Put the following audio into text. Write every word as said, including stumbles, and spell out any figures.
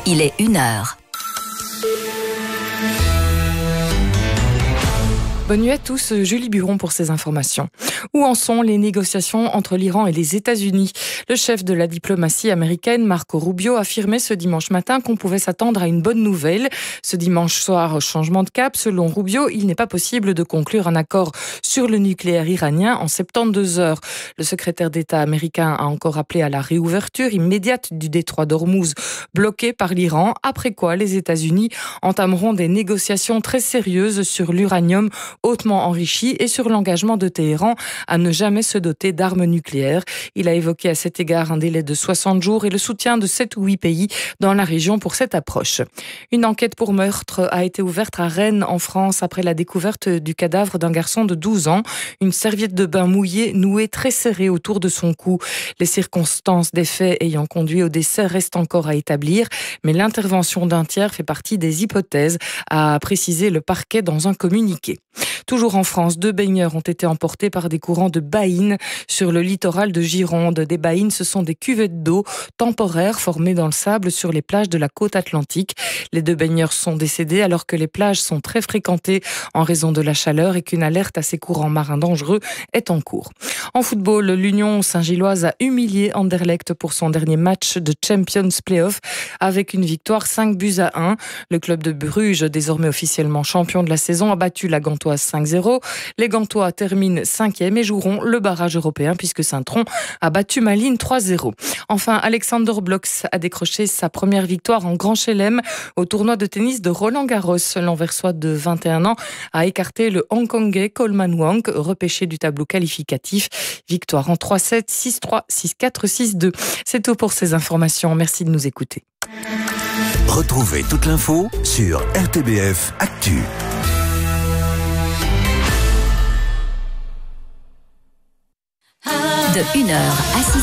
Il est une heure. Bonne nuit à tous, Julie Buron pour ces informations. Où en sont les négociations entre l'Iran et les États-Unis ? Le chef de la diplomatie américaine, Marco Rubio, affirmait ce dimanche matin qu'on pouvait s'attendre à une bonne nouvelle. Ce dimanche soir, changement de cap. Selon Rubio, il n'est pas possible de conclure un accord sur le nucléaire iranien en soixante-douze heures. Le secrétaire d'État américain a encore appelé à la réouverture immédiate du détroit d'Ormuz, bloqué par l'Iran, après quoi les États-Unis entameront des négociations très sérieuses sur l'uranium hautement enrichi et sur l'engagement de Téhéran à ne jamais se doter d'armes nucléaires. Il a évoqué à cet égard un délai de soixante jours et le soutien de sept ou huit pays dans la région pour cette approche. Une enquête pour meurtre a été ouverte à Rennes, en France, après la découverte du cadavre d'un garçon de douze ans. Une serviette de bain mouillée nouée très serrée autour de son cou. Les circonstances des faits ayant conduit au décès restent encore à établir, mais l'intervention d'un tiers fait partie des hypothèses, a précisé le parquet dans un communiqué. Toujours en France, deux baigneurs ont été emportés par des courants de baïnes sur le littoral de Gironde. Des baïnes, ce sont des cuvettes d'eau temporaires formées dans le sable sur les plages de la côte atlantique. Les deux baigneurs sont décédés alors que les plages sont très fréquentées en raison de la chaleur et qu'une alerte à ces courants marins dangereux est en cours. En football, l'Union Saint-Gilloise a humilié Anderlecht pour son dernier match de Champions Playoff avec une victoire cinq buts à un. Le club de Bruges, désormais officiellement champion de la saison, a battu la Gantoise cinq zéro. Les Gantois terminent cinquième et joueront le barrage européen puisque Saint-Tron a battu Malines trois zéro. Enfin, Alexander Blocks a décroché sa première victoire en Grand Chelem au tournoi de tennis de Roland-Garros. L'Anversois de vingt et un ans a écarté le Hongkongais Coleman Wang, repêché du tableau qualificatif. Victoire en trois sept, six trois, six quatre, six deux. C'est tout pour ces informations. Merci de nous écouter. Retrouvez toute l'info sur R T B F Actu. De une heure à six